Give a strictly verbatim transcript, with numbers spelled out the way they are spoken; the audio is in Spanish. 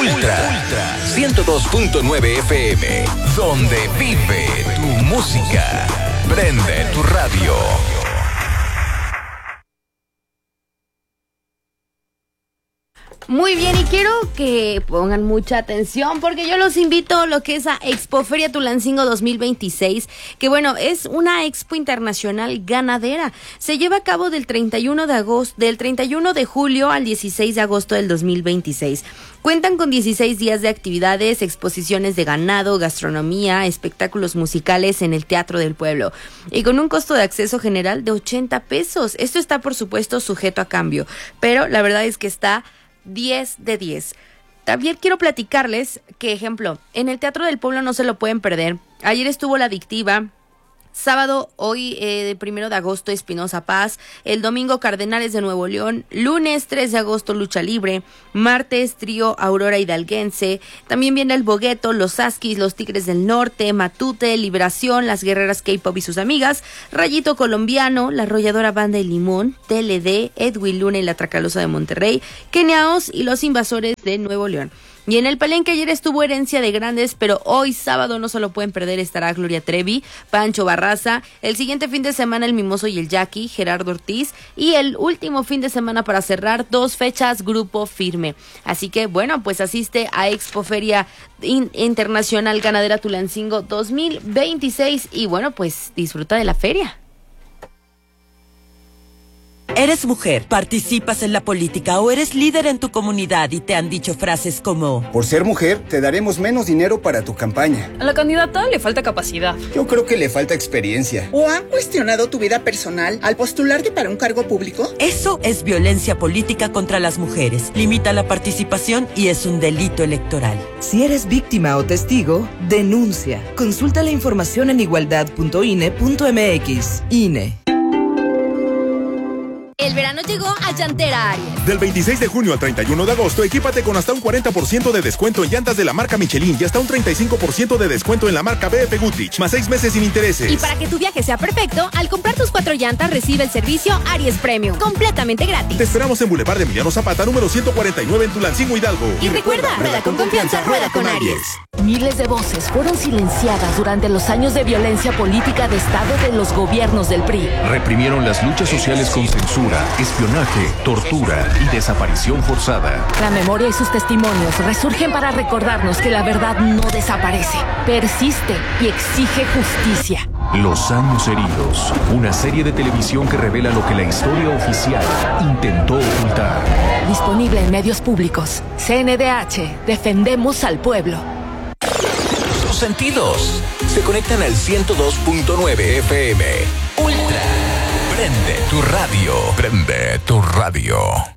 Ultra ciento dos punto nueve F M, donde vive tu música. Prende tu radio. Muy bien, y quiero que pongan mucha atención porque yo los invito a lo que es a Expoferia Tulancingo dos mil veintiséis, que bueno, es una expo internacional ganadera. Se lleva a cabo del treinta y uno de agosto, del treinta y uno de julio al dieciséis de agosto del dos mil veintiséis. Cuentan con dieciséis días de actividades, exposiciones de ganado, gastronomía, espectáculos musicales en el Teatro del Pueblo y con un costo de acceso general de ochenta pesos. Esto está, por supuesto, sujeto a cambio, pero la verdad es que está diez de diez. También quiero platicarles que, ejemplo, en el Teatro del Pueblo no se lo pueden perder. Ayer estuvo La Adictiva. Sábado, hoy, eh, primero de agosto, Espinosa Paz. El domingo, Cardenales de Nuevo León. Lunes, tres de agosto, Lucha Libre. Martes, Trío Aurora Hidalguense. También viene El Bogueto, Los Askis, Los Tigres del Norte, Matute, Liberación, Las Guerreras K-Pop y sus amigas, Rayito Colombiano, La Arrolladora Banda de Limón, T L D, Edwin Luna y La Tracalosa de Monterrey, Keniaos y Los Invasores de Nuevo León. Y en el Palenque ayer estuvo Herencia de Grandes, pero hoy sábado no se lo pueden perder, estará Gloria Trevi, Pancho Barraza, el siguiente fin de semana El Mimoso y el Jackie, Gerardo Ortiz, y el último fin de semana para cerrar, dos fechas, Grupo Firme. Así que bueno, pues asiste a Expoferia In- Internacional Ganadera Tulancingo dos mil veintiséis y bueno, pues disfruta de la feria. Eres mujer, participas en la política o eres líder en tu comunidad y te han dicho frases como: por ser mujer, te daremos menos dinero para tu campaña. A la candidata le falta capacidad. Yo creo que le falta experiencia. ¿O han cuestionado tu vida personal al postularte para un cargo público? Eso es violencia política contra las mujeres. Limita la participación y es un delito electoral. Si eres víctima o testigo, denuncia. Consulta la información en igualdad punto I N E punto M X. I N E. El verano llegó a Llantera Aries. Del veintiséis de junio al treinta y uno de agosto, equípate con hasta un cuarenta por ciento de descuento en llantas de la marca Michelin y hasta un treinta y cinco por ciento de descuento en la marca B F Goodrich, más seis meses sin intereses. Y para que tu viaje sea perfecto, al comprar tus cuatro llantas, recibe el servicio Aries Premium, completamente gratis. Te esperamos en Boulevard de Emiliano Zapata, número ciento cuarenta y nueve en Tulancingo, Hidalgo. Y, y recuerda, rueda, rueda con confianza, rueda con Aries. Miles de voces fueron silenciadas durante los años de violencia política de Estado de los gobiernos del P R I. Reprimieron las luchas sociales con censura, espionaje, tortura y desaparición forzada. La memoria y sus testimonios resurgen para recordarnos que la verdad no desaparece, persiste y exige justicia. Los años heridos, una serie de televisión que revela lo que la historia oficial intentó ocultar. Disponible en medios públicos. C N D H, defendemos al pueblo. Tus sentidos se conectan al ciento dos punto nueve F M. Ultra. Prende tu radio. Prende tu radio.